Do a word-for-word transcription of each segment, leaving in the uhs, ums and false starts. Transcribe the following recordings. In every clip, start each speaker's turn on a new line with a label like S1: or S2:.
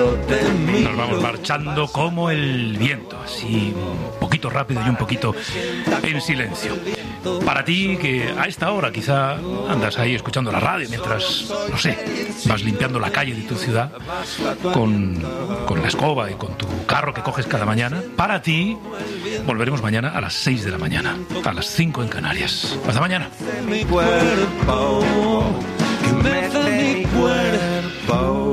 S1: Nos vamos marchando como el viento, así un poquito rápido y un poquito en silencio. Para ti que a esta hora quizá andas ahí escuchando la radio mientras, no sé, vas limpiando la calle de tu ciudad con, con la escoba y con tu carro que coges cada mañana, para ti volveremos mañana a las seis de la mañana, a las cinco en Canarias. Hasta mañana.
S2: Mi cuerpo, que mece mi cuerpo.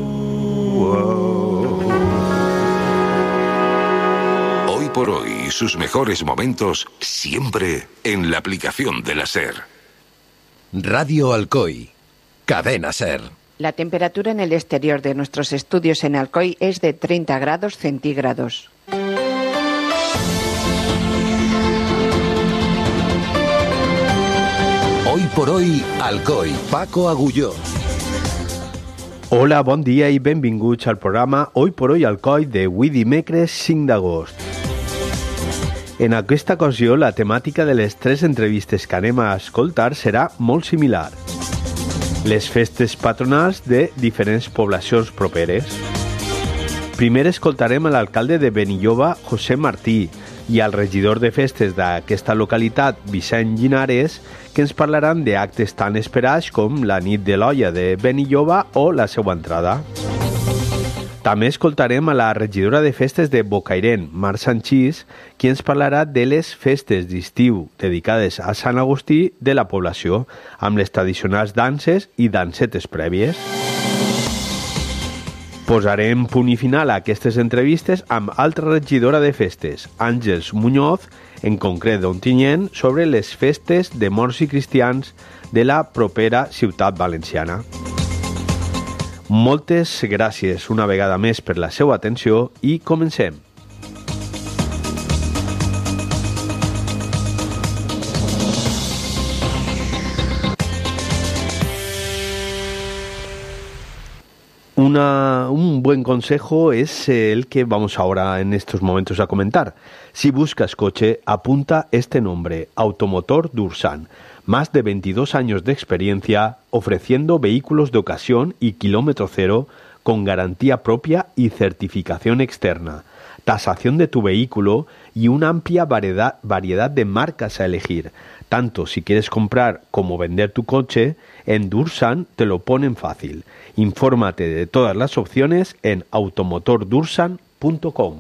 S3: Hoy por hoy, sus mejores momentos siempre en la aplicación de la SER.
S4: Radio Alcoy, cadena SER.
S5: La temperatura en el exterior de nuestros estudios en Alcoy es de treinta grados centígrados.
S4: Hoy por hoy, Alcoy, Paco Agulló.
S6: Hola, bon dia i benvinguts al programa Hoy por Hoy Alcoy d'avui dimecres cinc d'agost. En aquesta ocasió, la temàtica de les tres entrevistes que anem a escoltar serà molt similar. Les festes patronals de diferents poblacions properes. Primer escoltarem a l'alcalde de Benilloba, José Martí, i al regidor de festes d'aquesta localitat, Vicent Llinares, que ens parlaran d'actes tan esperats com la nit de l'olla de Benilloba o la seva entrada. També escoltarem a la regidora de festes de Bocairent, Mar Sanchís, qui ens parlarà de les festes d'estiu dedicades a Sant Agustí de la població, amb les tradicionals danses i dansetes prèvies. Posarem punt i final a aquestes entrevistes amb altra regidora de festes, Àngels Muñoz, en concret d'Ontinyent, sobre les festes de morts i cristians de la propera ciutat valenciana. Moltes gràcies una vegada més per la seva atenció i comencem. Una, un buen consejo es el que vamos ahora en estos momentos a comentar. Si buscas coche, apunta este nombre, Automotor Dursan. Más de veintidós años de experiencia ofreciendo vehículos de ocasión y kilómetro cero con garantía propia y certificación externa, tasación de tu vehículo y una amplia variedad, variedad de marcas a elegir. Tanto si quieres comprar como vender tu coche, en Dursan te lo ponen fácil. Infórmate de todas las opciones en automotor dursan punto com.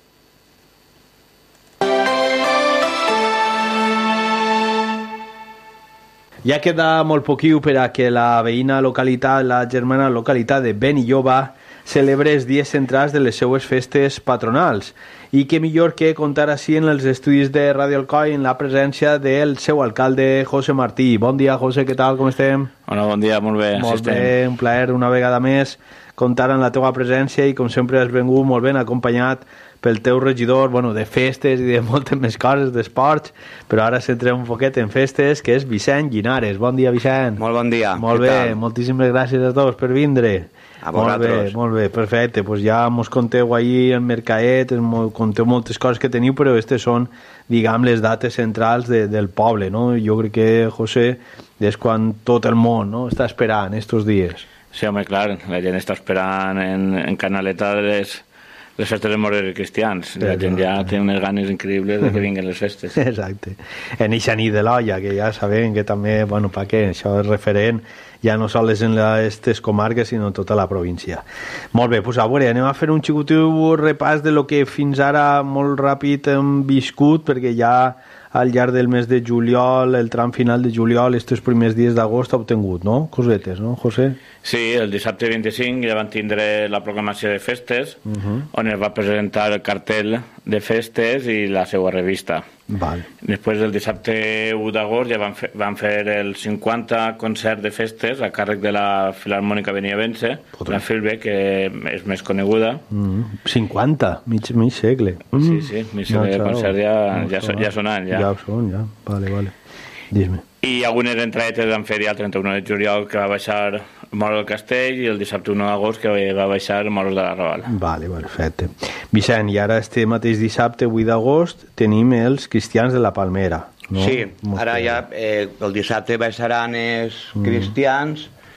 S6: Ja queda molt poquiu per a que la veïna localitat, la germana localitat de Benilloba, celebre els dies centrals de les seues festes patronals. I què millor que contar així en els estudis de Radio Alcoy en la presència del seu alcalde, José Martí. Bon dia, José, què tal, com estem?
S7: Hola, bon dia, molt bé.
S6: Molt bé, un plaer una vegada més comptar en la teva presència i com sempre has vengut molt ben acompanyat pel teu regidor, bueno, de festes i de moltes més coses, d'esports, però ara centrem un poquet en festes, que és Vicent Llinares. Bon dia, Vicent.
S8: Molt bon dia.
S6: Molt bé, tal? Moltíssimes gràcies a tots per vindre.
S8: A vosaltres.
S6: Molt bé, molt bé, perfecte. Pues ja mos conteu ahir el mercadet, mos conteu moltes coses que teniu, però aquestes són, diguem, les dates centrals de, del poble, no? Jo crec que, José, és quan tot el món, no?, està esperant estos dies.
S7: Sí, home, clar, la gent està esperant en, en Canaleta les, les festes de morts i cristians. La gent ja té unes ganes increïbles de que vinguin les festes.
S6: Exacte. En eixa nit de l'olla, que ja sabem que també, bueno, per què, això és referent ja no sols en aquestes comarques, sinó en tota la província. Molt bé, doncs a veure, anem a fer un xicotiu repàs de lo que fins ara molt ràpid hem viscut, perquè ja al llarg del mes de juliol, el tram final de juliol, estos primers dies d'agost ha obtingut, no? Cosetes, no, José?
S7: Sí, el dissabte vint-i-cinc ja van tindre la proclamació de festes, uh-huh. on es va presentar el cartell de festes i la seva revista.
S6: Val.
S7: Després, el dissabte u d'agost ja van fer, van fer el cinquanta concert de festes a càrrec de la Filarmònica Benillobense, la Filbe, que és més coneguda.
S6: Mm, cinquanta, mig, mig segle. Mm.
S7: Sí, sí, mig segle no, de concert ja, no, ja, ja sonant. Ja.
S6: ja ho són, ja. Vale, vale. Dis-me.
S7: I algunes entradetes van fer ja el trenta-u de juliol, que va baixar Moros del Castell, i el dissabte u d'agost, que va baixar Moros de la Raval.
S6: Vale, perfecte. Vicent, i ara este mateix dissabte, vuit d'agost, tenim els cristians de la Palmera. No?
S8: Sí, ara ja eh, el dissabte baixaran els mm. cristians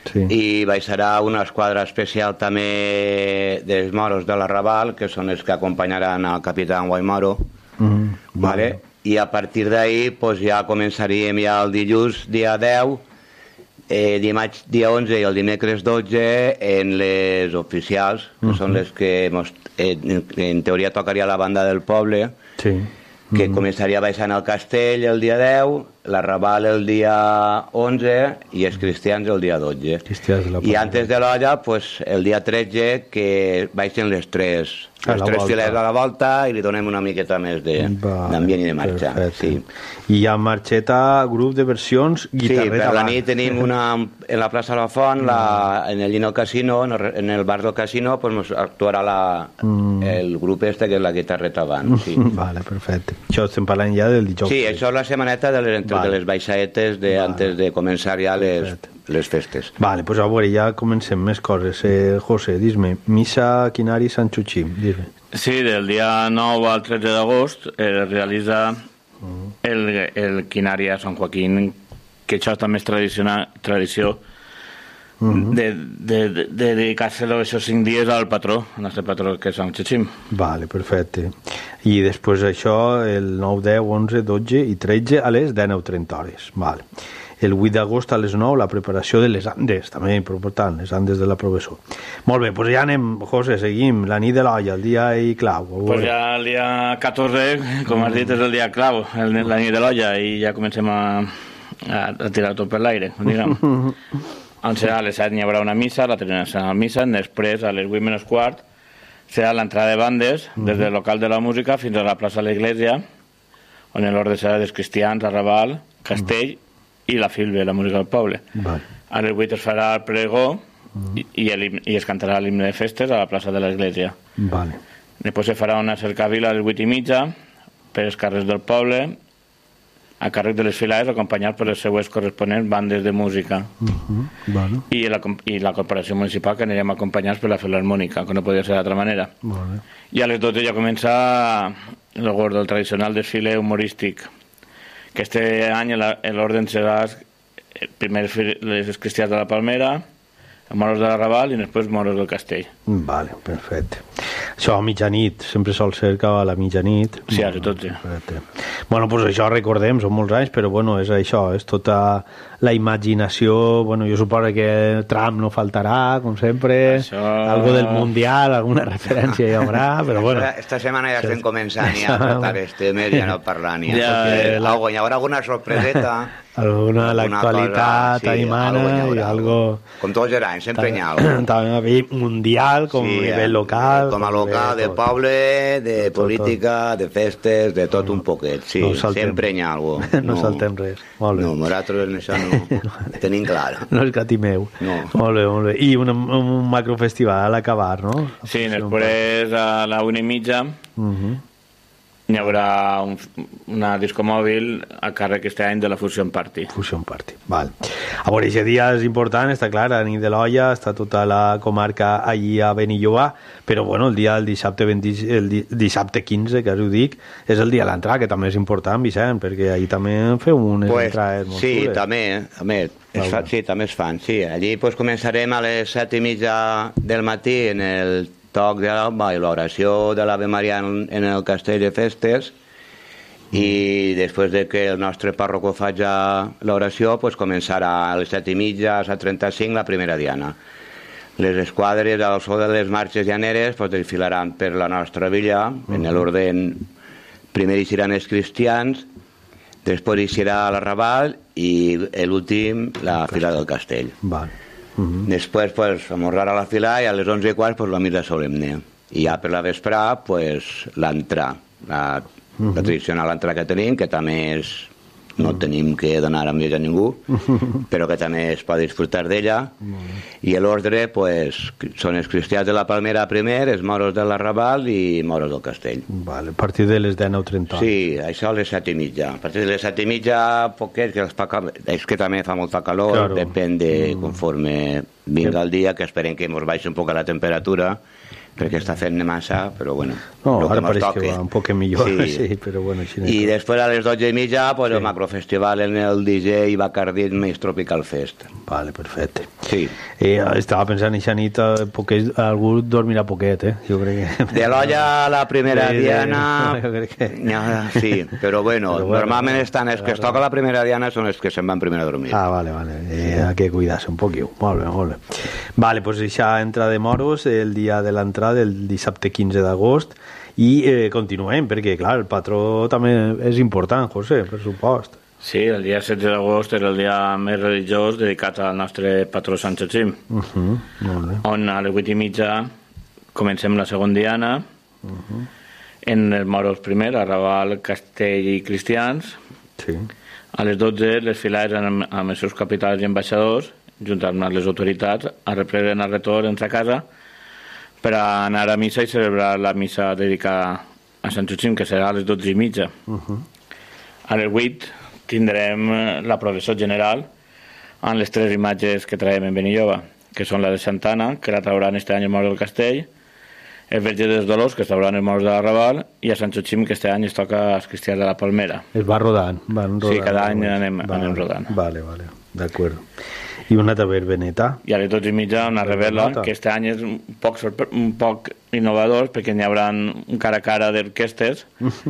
S6: Sí.
S8: I baixarà una esquadra especial també dels moros de l'Arrabal, que són els que acompanyaran al capità Guaimaro.
S6: Mm,
S8: vale. I a partir d'ahir pues, ja començaríem ja el dilluns dia deu, eh, dimarts dia onze i el dimecres dotze en les oficials, que uh-huh. són les que mos, eh, en teoria tocaria la banda del poble,
S6: sí.
S8: que
S6: mm.
S8: començaria baixant al castell el dia deu, l'Arrabal el dia onze i els cristians el dia dotze. I antes de l'olla, pues, el dia tretze, que baixen les tres, les tres filers a la volta i li donem una miqueta més d'ambient i de marxa. Sí.
S6: I hi ha marxeta, grup de versions, guitarreta...
S8: Sí, per la nit tenim una en la plaça de la Font, la, en el Lino Casino, en el bar del Casino, pues, actuarà la, mm. el grup este que és la guitarreta van. Sí.
S6: Vale, perfecte. Això estem parlant ja del dijous.
S8: Sí, això és la setmaneta de les, vale. de les baixadetes de, vale. antes de començar ja les, les festes.
S6: Vale, pues a veure, ja comencem més coses. Eh, José, dis-me, missa Quinari Sant Xuxim, dis-me.
S7: Sí, del dia nou al tretze d'agost es realitza uh-huh. el, el Quinari a Sant Joaquín, que això també és tradició uh-huh. de, de, de, de dedicar-se-lo aquests cinc dies al patró, el nostre patró, que és Sant Xuxim.
S6: Vale, perfecte. I després això, el nou, deu, onze, dotze i tretze a les dinou trenta hores. Vale. El vuit d'agost a les nou, la preparació de les Andes, també important, les Andes de la professor. Molt bé, doncs ja anem, José, seguim. La nit de l'olla, el dia i clau.
S7: Pues ja el dia catorze, com has dit, és el dia clau, el, la nit de l'olla, i ja comencem a, a, a tirar tot per l'aire, diguem. A les set n'hi haurà una missa, la tradicional missa, després a les vuit menys quart serà l'entrada de bandes des del local de la música fins a la plaça de l'Església, on l'ordre serà dels cristians, Arrabal, Castell i la Filbe, la música del poble.
S6: Vale.
S7: A les vuit es farà el pregó i, i, el, i es cantarà l'himne de festes a la plaça de l'Església.
S6: Vale.
S7: Després se farà una cercavila a les vuit i mitja per els carrers del poble, a càrrec de les filaires, acompanyats per les seues corresponents bandes de música.
S6: Uh-huh. Vale.
S7: I, la, I la corporació municipal, que anirem acompanyats per la Filarmònica, que no podria ser d'altra manera.
S6: Vale.
S7: I a les dotze ja comença el gordo, el tradicional desfile humorístic, que este any l'orden serà primer les cristians de la Palmera, els moros de l'Arrabal i després moros del Castell.
S6: Vale, perfecte. Això a mitjanit, sempre sol ser que a la mitjanit.
S7: Sí, a les dotze.
S6: Bueno, doncs això recordem, són molts anys, però bueno, és això, és tota la imaginació, bueno, jo suposo que Trump no faltarà, com sempre, això... algo del Mundial, alguna referència hi haurà, però bueno.
S8: Esta setmana ja estem començant ja a tratar els temes, ja no parlant ja, ja perquè la... hi haurà alguna sorpreseta.
S6: Alguna de l'actualitat, sí, Aimana, i algo...
S8: Com tots els anys, sempre hi ha alguna.
S6: També a nivell mundial, com a nivell local.
S8: Com a local, de poble, de política, de festes, de tot un poquet, sí, sempre hi ha alguna.
S6: No saltem res.
S8: No, nosaltres en això no tenim clar.
S6: No escatimeu. Molt bé, molt bé. I un macrofestival a l'acabar, no?
S7: Sí, després a la una i mitja n'hi haurà un, una discomòbil a càrrec este any de la Fusion Party.
S6: Fusion Party, val. A veure, aquest dia és important, està clar, a nit de l'olla, està tota la comarca allí a Benilloba, però bueno, el dia del dissabte, vint, el dissabte quinze, que us ho dic, és el dia de l'entrada, que també és important, Vicent, perquè allí també feu unes
S8: pues,
S6: entrades molt
S8: sí,
S6: dures.
S8: també, també, es fa, sí, també es fan, sí. Allí pues, començarem a les set i mitja del matí en el toc de l'alba i l'oració de l'Ave Maria en, en el castell de festes i després de que el nostre pàrroco faci l'oració pues, començarà a les set i mitja, a set trenta-cinc la primera diana. Les esquadres al so de les marxes llaneres pues, desfilaran per la nostra villa en l'ordre primer hi seran els cristians, després hi serà l'Arrabal i l'últim la fila del castell.
S6: Vale.
S8: Uh-huh. Després pues, amorrar a la fila i a les onze i quart pues, la missa solemne i ja per la vesprà pues, l'entrà la, uh-huh. la tradicional entrà que tenim, que també és no tenim que donar a més a ningú, però que també es pot disfrutar d'ella. I l'ordre pues, són els cristians de la Palmera primer, els moros de l'Arrabal i moros del Castell.
S6: Vale, a partir de les dinou trenta.
S8: Sí, això a les set i mitja. A partir de les set i mitja, poquet, que els fa cal... és que també fa molta calor, claro. Depèn de conforme vinga el dia, que esperem que ens baixi un poc la temperatura, perquè està fent massa, però bueno,
S6: no,
S8: lo que
S6: ara
S8: mos
S6: pareix
S8: toque.
S6: que va un poc millor, sí,
S8: Sí.
S6: sí però bueno, així
S8: I després a les dotze i mitja, pues,
S6: Sí.
S8: el macrofestival en el D J Bacardí més Tropical Fest.
S6: Vale, perfecte.
S8: Sí.
S6: Eh, estava pensant, eixa nit eh, poquet, algú dormirà poquet, eh? Jo crec que...
S8: De l'olla a la primera
S6: Sí, sí,
S8: diana...
S6: jo crec que...
S8: Ja, sí, però bueno,
S6: Però bueno,
S8: normalment estan els que es toca la primera diana són els que se'n van primer a dormir.
S6: Ah, vale, vale. Eh, hay que cuidarse un poquillo. Molt bé, molt bé. Vale, pues eixa entra de moros el dia de l'entrada, el dissabte quinze d'agost, i eh, continuem, perquè, clar, el patró també és important, José, per supost.
S7: Sí, el dia setze d'agost era el dia més religiós dedicat al nostre patró Sant Joachim,
S6: Uh -huh, molt bé.
S7: on a les vuit i mitja comencem la segona diana,
S6: Uh -huh.
S7: en els moros primer, a Raval, Castell i Cristians.
S6: Sí.
S7: A les dotze, les filades amb, amb els seus capitals i ambaixadors, junt amb les autoritats, a repleguen al retorn entre casa per a anar a missa i celebrar la missa dedicada a Sant Joachim, que serà a les dotze i mitja.
S6: Uh -huh.
S7: A les vuit tindrem la professó general amb les tres imatges que traiem en Benilloba, que són la de Santana, que la trauran este any el Moro del Castell, el Verge dels Dolors, que es trauran el Moro de la Raval, i a Sant Joachim, que este any es toca als cristians de la Palmera.
S6: Es va rodant, van rodant.
S7: Sí, cada any anem,
S6: vale,
S7: anem rodant.
S6: Vale, vale, d'acord. I una altra verbeneta.
S7: I a les dotze i mitja una revela,
S6: Nota.
S7: que este any és un poc, sorpre- un poc innovador, perquè n'hi haurà un cara a cara d'orquestes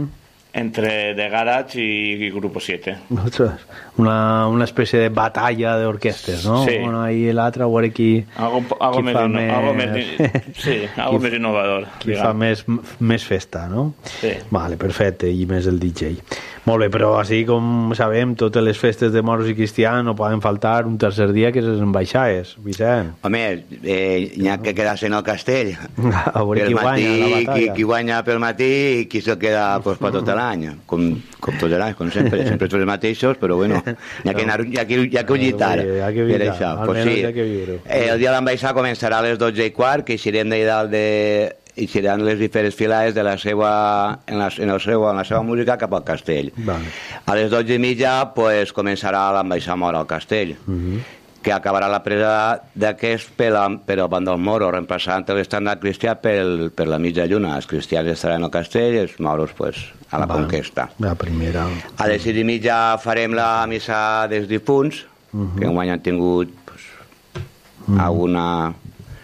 S7: entre The Garage i, i Grupo siete.
S6: Ostres, una, una espècie de batalla d'orquestes, no?
S7: Sí.
S6: Una i l'altra, a veure qui...
S7: Algo, algo,
S6: qui
S7: més,
S6: fa
S7: inno,
S6: més...
S7: algo més, in- sí, algo
S6: Qui
S7: més innovador.
S6: Qui fa més, més festa, no?
S7: Sí.
S6: Vale, perfecte, i més el D J. Molt bé, però així com sabem, totes les festes de moros i cristians no poden faltar un tercer dia, que és les ambaixades, Vicent.
S8: Home, eh, n'hi ha que quedar-se en el castell.
S6: A veure
S8: Pel
S6: qui
S8: matí,
S6: guanya la batalla.
S8: qui, qui guanya pel matí i qui se queda pues, per tot l'any, com, com tots els anys, com sempre, sempre tots els mateixos, però bueno, hi ha que, anar, hi ha que, hi ha que lluitar.
S6: Hi ha que
S8: per
S6: lluitar,
S8: això. Pues
S6: almenys
S8: sí.
S6: hi ha que viure.
S8: Eh, el dia de l'ambaixada començarà a les dotze i quart, que eixirem de dalt de... i seran les diferents filades de la seva, en, la, en, el seu, en la seva música cap al castell.
S6: Vale.
S8: A les dotze i mitja pues, començarà l'ambaixada mora al castell,
S6: Uh -huh.
S8: que acabarà la presa d'aquest per, la, per el bàndol moro, reemplaçant l'estàndard cristià per, per la mitja lluna. Els cristians estaran al castell, els moros pues, a la
S6: Vale.
S8: conquesta.
S6: La primera.
S8: A les sis i mitja farem la missa dels difunts,
S6: Uh -huh.
S8: que enguany han tingut pues, uh -huh. alguna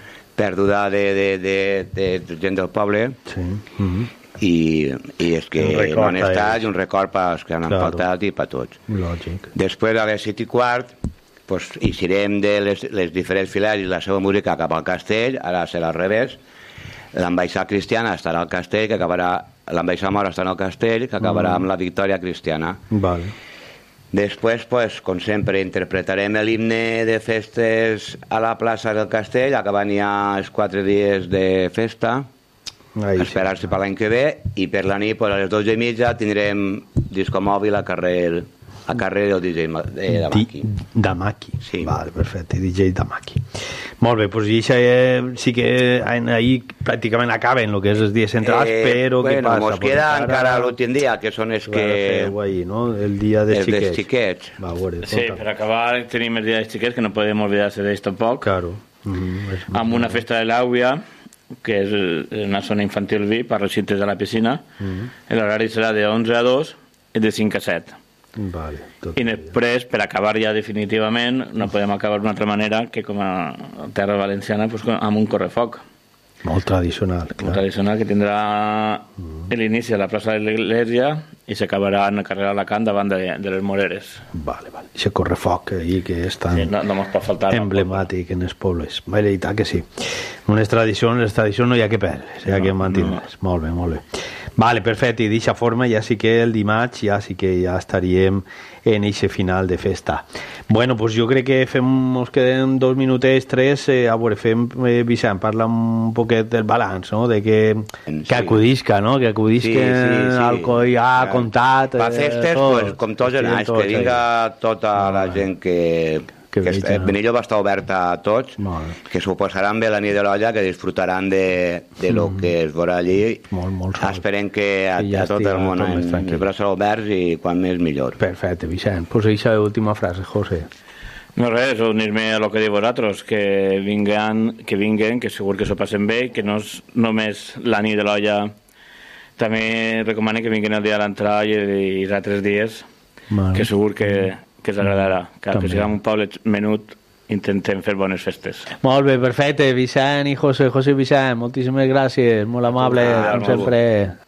S8: pèrdua de, de, de, de, de gent del poble,
S6: Sí. Uh -huh.
S8: i, i és que
S6: Un record
S8: no han
S6: per
S8: estat
S6: ells.
S8: i un record per als que han
S6: Claro.
S8: faltat i per tots.
S6: Lògic.
S8: Després, a les set i quart, pues, eixirem de les, les diferents filades i la seva música cap al castell, ara serà al revés. L'ambaixada cristiana estarà al castell, que acabarà... L'ambaixada mora estarà al castell, que acabarà amb la victòria cristiana.
S6: Vale.
S8: Després, pues, com sempre, interpretarem l'himne de festes a la plaça del castell, acabant ja els quatre dies de festa,
S6: Ahí
S8: esperar-se per l'any que ve, i per la nit, pues, a les dotze i mitja, tindrem disco mòbil a carrer, a carrer del D J Ma- de Damaki.
S6: Di- Damaki.
S8: Sí.
S6: Vale, perfecte, D J Damaki. Molt bé, doncs això eh, sí que en- ahir pràcticament acaben el que és els dies centrals,
S8: Eh,
S6: però què
S8: bueno,
S6: passa?
S8: mos
S6: Pues
S8: queda
S6: ara-
S8: encara l'últim dia, que són els que...
S6: Feu ahir, no? El dia dels
S8: els dels
S6: xiquets.
S8: xiquets.
S6: Va, a veure,
S7: Sí,
S6: escolta.
S7: per acabar tenim el dia dels xiquets, que no podem oblidar-se d'ells tampoc,
S6: Claro. Mm, és...
S7: amb una festa de l'àuia, que és una zona infantil V I P, a recintes de la piscina.
S6: Mm.
S7: L'horari serà de onze a dos i de cinc a set.
S6: Vale, tot
S7: I després, per acabar ja definitivament, no podem acabar d'una altra manera que com a terra valenciana, pues, amb un correfoc.
S6: molt tradicional,
S7: Un
S6: clar.
S7: tradicional que tindrà l'inici a la plaça de l'Església i s'acabarà en el carrer Alacant davant de, de les Moreres.
S6: Vale, vale. Això correfoc ahir que és tan
S7: Sí, no, no mos pot faltar.
S6: emblemàtic en els pobles. La veritat que sí. Unes tradicions, les tradicions no hi ha que perdre, hi ha
S7: No,
S6: que mantenir-les. Molt bé, molt bé. Vale, perfecte, i d'aquesta forma ja sí que el dimarts ja sí que ja estaríem en eixe final de festa. Bueno, doncs jo crec que fem, ens queden dos minutets, tres, eh, a veure, fem, eh, Vicent, parla un poquet del balanç, no?, de que,
S8: Sí.
S6: que acudisca, no?, que acudisca
S8: Sí, sí, sí.
S6: al coi ha contat...
S8: Per
S6: eh,
S8: festes,
S6: tot.
S8: pues, com tots els
S6: Estiguem
S8: anys,
S6: tots
S8: que vinga tota la
S6: Molt bé.
S8: gent que...
S6: Que
S8: que
S6: vegi,
S8: est-
S6: no?
S8: Benillo va estar oberta a tots,
S6: Molt bé.
S8: que s'ho posaran bé la nit de l'olla, que disfrutaran de, de lo que es veurà allí.
S6: Molt, molt sol.
S8: Esperem que a,
S6: Que ja
S8: a tot
S6: estiga
S8: el món
S6: tot més
S8: amb
S6: tranquil.
S8: els braços oberts i quan més millor.
S6: Perfecte, Vicent. Pues eixa última frase, José.
S7: No res, unir-me a lo que diu vosaltres, que vinguen, que vinguen, que segur que s'ho passen bé, que no és només la nit de l'olla. També recomano que vinguin el dia de l'entrada i, i els altres dies, vale. Que segur que, que els agradarà. Que, que siguem un poble menut, intentem fer bones festes.
S6: Molt bé, perfecte. Vicent i José, José i Vicent, moltíssimes gràcies, molt amable, ah, com sempre.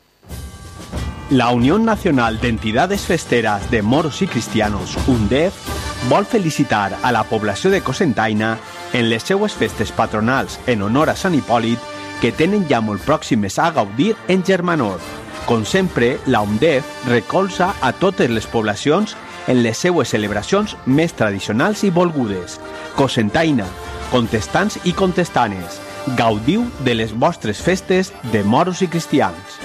S6: La Unión Nacional de Entidades Festeras de Moros y Cristianos, UNDEF, vol felicitar a la població de Cocentaina en les seues festes patronals en honor a Sant Hipòlit que tenen ja molt pròximes a gaudir en Germanor. Com sempre, la UNDEF recolza a totes les poblacions en les seues celebracions més tradicionals i volgudes. Cocentaina, contestants i contestanes, gaudiu de les vostres festes de moros i cristians.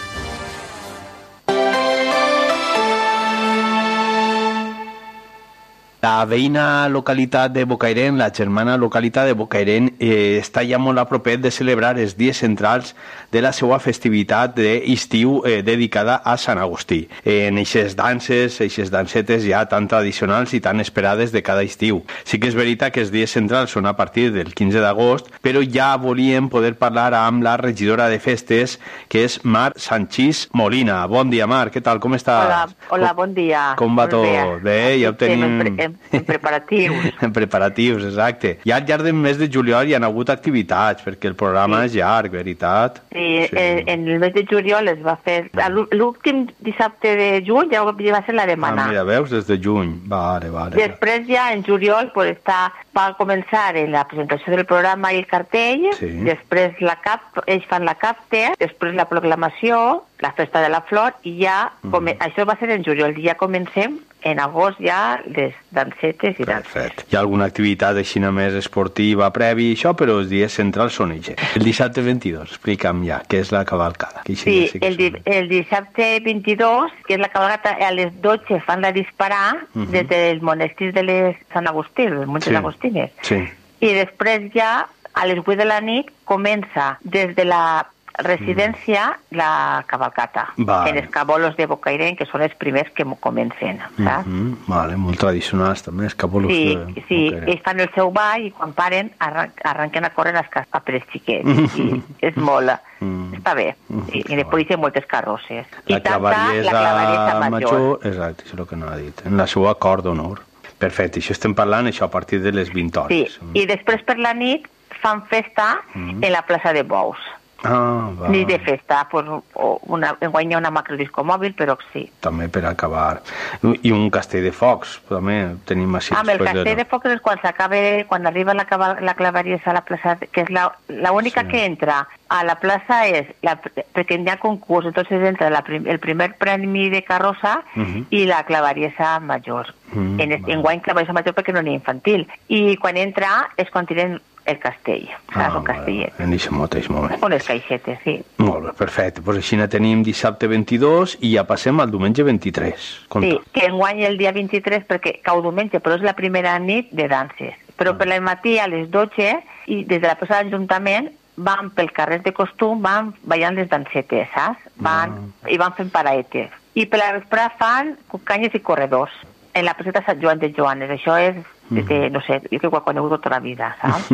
S6: La veïna localitat de Bocairent, la germana localitat de Bocairent, eh, està ja molt a propet de celebrar els dies centrals de la seva festivitat d'estiu eh, dedicada a Sant Agustí. Eh, en eixes danses, eixes dansetes ja tan tradicionals i tan esperades de cada estiu. Sí que és veritat que els dies centrals són a partir del quinze d'agost, però ja volíem poder parlar amb la regidora de festes, que és Mar Sanchís Molina. Bon dia, Mar, què tal, com estàs?
S9: Hola, hola, bon dia.
S6: Com va tot? Bé, ja ho tenim...
S9: En preparatius.
S6: En preparatius, exacte. Ja al llarg del mes de juliol hi ha hagut activitats, perquè el programa sí. és llarg, veritat?
S9: Sí, sí. En, en el mes de juliol es va fer... L'últim dissabte de juny ja va ser la demana.
S6: Ah, mira, veus, des de juny. Vale, vale.
S9: Després ja, en juliol, pues, està, va començar en la presentació del programa i el cartell, sí. Després la cap, ells fan la capte, després la proclamació, la festa de la flor, i ja, mm. com, això va ser en juliol, i ja comencem en agost ja les dansetes i danses.
S6: Perfecte. Hi ha alguna activitat així més esportiva prèvia i això, però els dies centrals són ells. El dissabte vint-i-dos, explica'm ja, què és la cavalcada?
S9: Sí, sí, el, di el dissabte vint-i-dos, que és la cavalcada, a les dotze fan la disparar uh -huh. des del monestir de les Sant Agustí, les Montes sí. Agustines.
S6: Sí.
S9: I després ja, a les vuit de la nit, comença des de la residència mm. la cavalcata, vale. En els cabolos de Bocairent, que són els primers que comencen, saps? Mm
S6: -hmm. Vale, molt tradicionals també, els cabolos
S9: sí,
S6: de Bocairent.
S9: Sí, ells fan el seu ball i quan paren arran arranquen a córrer les cases per els xiquets. I és molt... Mm. Està bé. Mm. I, i després hi ha moltes carrosses.
S6: La clavariesa, la clavariesa major. major. Exacte, això és el que no ha dit. En la seva cor d'honor. Perfecte, això estem parlant això a partir de les vint hores.
S9: Sí, i després per la nit fan festa mm. en la plaça de Bous.
S6: Ah, va.
S9: Ni de festa, pues, una, enguany hi ha una macrodisco mòbil, però sí.
S6: També per acabar. I un castell de focs, també tenim així.
S9: Ah, el castell de, de focs és quan s'acaba, quan arriba la, la clavariesa a la plaça, que és l'única sí. que entra a la plaça és, la, perquè hi ha concurs, entonces entra la, el primer premi de carrossa uh -huh. i la clavariesa major. Uh -huh. En, enguany clavariesa major perquè no n'hi ha infantil. I quan entra és quan tiren el castell, saps? Ah, un castellet.
S6: En aquest mateix moment.
S9: Unes caixetes, sí.
S6: Molt bé, perfecte. Doncs així ne tenim dissabte vint-i-dos i ja passem al diumenge vint-i-tres. Conta.
S9: Sí, que enguany el dia vint-i-tres, perquè cau diumenge, però és la primera nit de danses. Però ah. per la matí a les dotze, i des de la plaça d'Ajuntament, van pel carrer de costum, van ballant les dansetes, saps? Van, ah. I van fent paraetes. I per la vesprada fan cucanyes i corredors. En la placeta Sant Joan de Joanes, això és, de, de, no sé, jo que ho he conegut tota la vida, saps?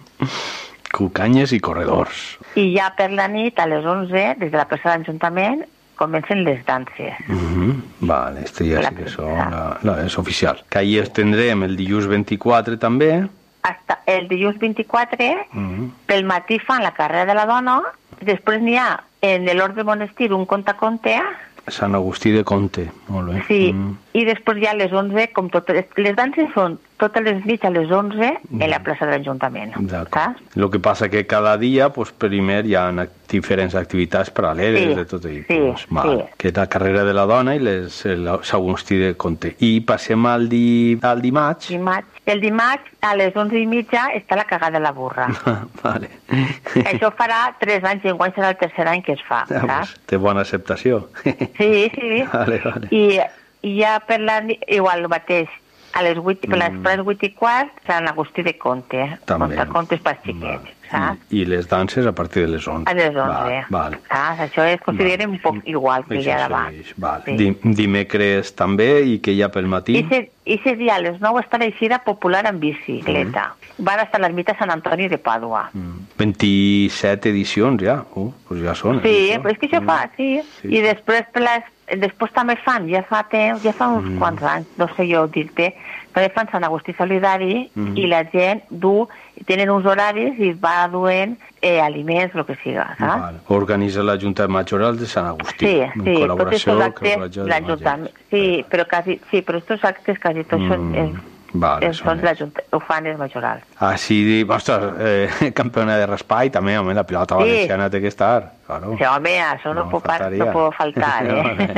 S6: Cucanyes i corredors.
S9: I ja per la nit, a les onze, des de la plaça d'Ajuntament, comencen les danses.
S6: Uh -huh. Vale, este ja la sí que són, la, la, és oficial. Que ahir els tindrem el dilluns vint-i-quatre també.
S9: Hasta el dilluns vint-i-quatre, uh -huh. pel matí fan la carrera de la dona, després n'hi ha en l'Orde Monestir un contaconte,
S6: Sant Agustí de Conte, molt bé.
S9: Sí, mm. i després ja a les onze, com totes, les danses són totes les nits a les onze mm. en la plaça de l'Ajuntament.
S6: D'acord. El que passa que cada dia, pues, primer hi ha diferents activitats paral·leles
S9: sí,
S6: de tot i
S9: sí,
S6: pues, mal,
S9: sí.
S6: que és la carrera de la dona i les, Sant Agustí de Conte. I passem al, di, al dimarts.
S9: dimarts. El dimarts a les onze i mitja està la cagada de la burra.
S6: Vale.
S9: Això farà tres anys i enguany serà el tercer any que es fa.
S6: Ja, pues, té bona acceptació.
S9: Sí, sí.
S6: Vale, vale.
S9: I, i ja per la nit, igual el mateix, a les vuit, per les mm. vuit i quart, Sant Agustí de Conte,
S6: també.
S9: Conte, contes per xiquets, saps?
S6: I, I les danses a partir de les onze.
S9: A les onze,
S6: val, val.
S9: saps? Això es considera un poc igual que ja d'abans.
S6: Val.
S9: Sí.
S6: Dim, dimecres també, i que hi ha pel matí?
S9: I ese dia a les nou està l'eixida popular en bicicleta. Mm. Van estar l'ermita Sant Antoni de Pàdua.
S6: Mm. vint-i-set edicions ja, uh, pues ja són.
S9: Sí,
S6: eh,
S9: però és que això mm. fa, sí. sí. I després per les Després també fan, ja fa temps, ja fa uns mm. quants anys, no sé jo dir-te, també fan Sant Agustí Solidari mm. i la gent du, tenen uns horaris i va duent eh, aliments, el que siga, saps? Vale.
S6: Organitza la Junta Majoral de Sant Agustí.
S9: Sí,
S6: en
S9: sí,
S6: col·laboració
S9: tots aquests actes, l'Ajuntament. Sí, però quasi, sí, però aquests actes quasi tots mm. són... Eh,
S6: Vale,
S9: els fons ho fan els majorals.
S6: Ah, sí, ostres, eh, campiona de raspall també, home, la pilota sí. valenciana té que estar, claro.
S9: Sí, home, això no, no, pot, no pot faltar, eh?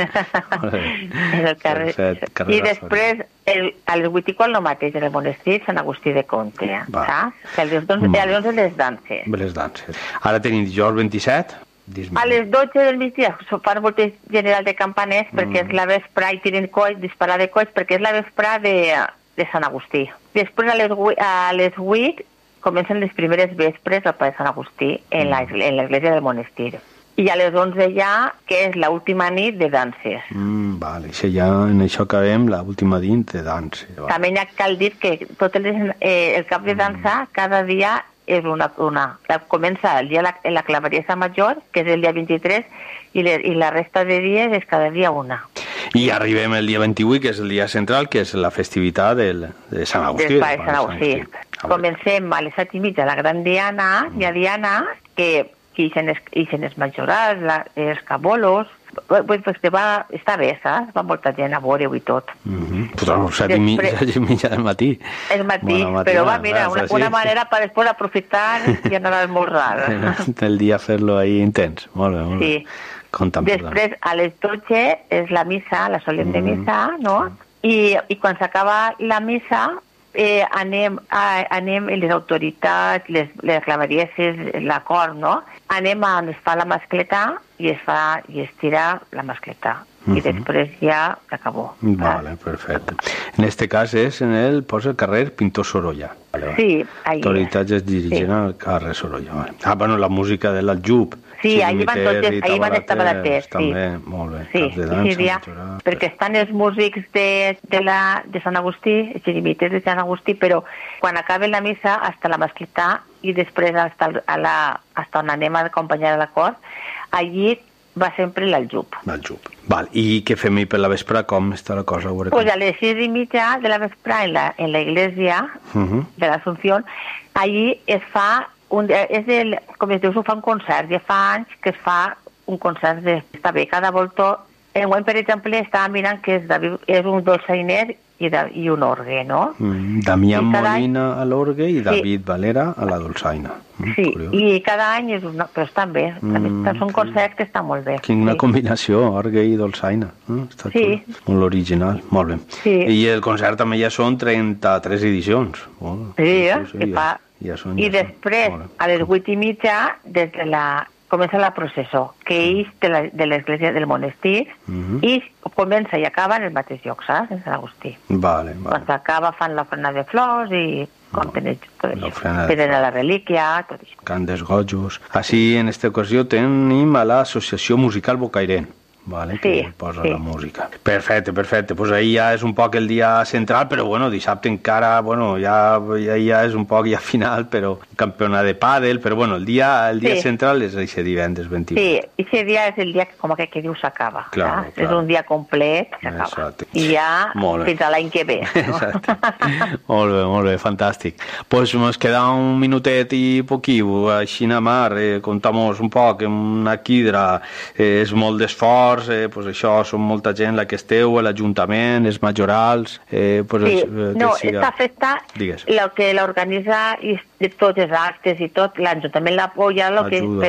S9: el carrer... Set, I després, el, a les vuit i quart el mateix, en el monestir Sant Agustí de Conte, saps? A les onze les danses.
S6: Les danses. Ara tenim dijous vint-i-set,
S9: a les dotze del migdia fan volteig general de campaners perquè mm. és la vesprà i tiren coix, disparar de coix, perquè és la vesprà de... de Sant Agustí. Després a les, a les vuit comencen les primeres vespres al Pare Sant Agustí en l'església del monestir. I a les onze ja, que és l'última nit de danses.
S6: Mm, vale, això ja en això acabem l'última nit de danses. Vale.
S9: També ja cal dir que tot el, eh, el cap de dansa mm. cada dia és una. una. Comença el dia la, la claveriesa major, que és el dia vint-i-tres, i, le, i la resta de dies és cada dia una.
S6: I arribem el dia vint-i-vuit, que és el dia central, que és la festivitat del, de Sant Agustí.
S9: Del Pare Sant Agustí. Agustí. Comencem a les set i mitja la gran Diana, mm. i a Diana, que ixen els majorals, la, els cabolos, pues, pues, va, està bé, saps? Va molta gent a veure-ho i tot.
S6: Mm-hmm. Però set i mitja del matí.
S9: El matí, matina, però va, mira, una, una manera per després aprofitar i anar a esmorzar.
S6: El dia fer-lo ahí intens. Molt bé, molt bé. Sí.
S9: Després, a les dotze, és la missa, la solemne mm. missa, no? I, i quan s'acaba la missa, eh, anem, a, anem les autoritats, les, les claverieses, la cor, no? Anem a on es fa la mascleta i es fa i es tira la mascleta. Mm-hmm. I després ja s'acabó.
S6: Vale, perfecte. En este cas és en el, posa el carrer Pintor Sorolla. Vale,
S9: sí, ahí
S6: autoritats es dirigent sí. al carrer Sorolla. Vale. Ah, bueno, la música de l'Aljub.
S9: Sí, ahí van tots, ahí van estar baraters, sí.
S6: També, molt bé.
S9: Sí,
S6: de dansa,
S9: sí, dia, perquè estan els músics de, de, la, de Sant Agustí, els xirimites de Sant Agustí, però quan acaben la missa, hasta la mascletà i després hasta, a la, hasta on anem a acompanyar a la cort, allí va sempre l'Aljub.
S6: L'Aljub. Val, i què fem per la vespre? Com està la cosa?
S9: Doncs pues a les sis i mitja de la vespre en la, en la iglesia uh-huh. de l'Assumpció, allí es fa Un, és el, com es diu, ho fa un concert, ja fa anys que es fa un concert de... Està bé, cada volta... Enguany, per exemple, estava mirant que és, David, és un dolçainer i, de, i un orgue, no?
S6: Mm, Damià Molina any... a l'orgue i David sí. Valera a la dolçaina. Mm,
S9: sí,
S6: curiós.
S9: I cada any és una... Però estan bé, mm, són concerts que estan molt bé.
S6: Quina
S9: sí.
S6: combinació, orgue i dolçaina. Mm, està
S9: sí.
S6: tot, molt original, molt bé.
S9: Sí.
S6: I el concert també ja són trenta-tres edicions. Oh,
S9: sí, eh? Sí, que
S6: ja,
S9: fa...
S6: Ja són,
S9: I
S6: ja
S9: després,
S6: són.
S9: a les vuit i mitja, des de la... comença la processó, que ix de, la, de l'església del monestir, uh-huh. i comença i acaba en el mateix lloc, saps? En Sant Agustí.
S6: Vale, vale.
S9: Quan s'acaba fan l'ofrena de flors i compten no. tot això. Peren a la relíquia, tot això.
S6: Cant dels gojos. Així, en aquesta ocasió, tenim a l'Associació Musical Bocairent. Vale,
S9: sí,
S6: que posa
S9: sí.
S6: la música. Perfecte, perfecte. Pues ahí ja és un poc el dia central, però bueno, dissabte encara, bueno, ja, ja, ja és un poc ja final, però campionat de pàdel, però bueno, el dia, el dia sí. central és aquest divendres vint-i-vuit.
S9: Sí, aquest dia és el dia que, com que, que diu, s'acaba.
S6: Claro, claro.
S9: És un dia complet, s'acaba. I ja fins a l'any que ve. No?
S6: Exacte. Molt bé, molt bé, fantàstic. Pues ens queda un minutet i poquiu, així a mar, eh, contamos un poc, una quidra, eh, és molt d'esforç, Eh, pues això, són molta gent la que esteu, l'Ajuntament, els majorals... Eh, pues
S9: sí,
S6: eh,
S9: no,
S6: siga...
S9: esta festa, el que l'organitza de tots els actes i tot, l'Ajuntament l'apoya, lo que, però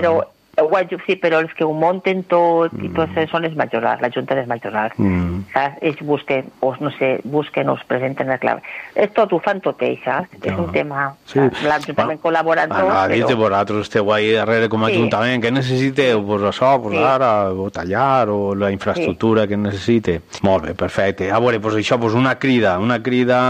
S9: Sí, però els que ho munten tot i tot mm. són els majorals, la Junta dels Majorals. Mm. Saps? Ells busquen, o no sé, busquen o es presenten el clave. És tot, ho fan tot ells, saps? No. És un tema... Sí. L'Ajuntament bueno, col·labora en tot,
S6: però... Dit, vosaltres esteu ahí darrere com a sí. Ajuntament, què necessiteu? Pues això, pues sí. Ara, o tallar, o la infraestructura sí. que necessite. Molt bé, perfecte. A veure, pues això, pues una crida, una crida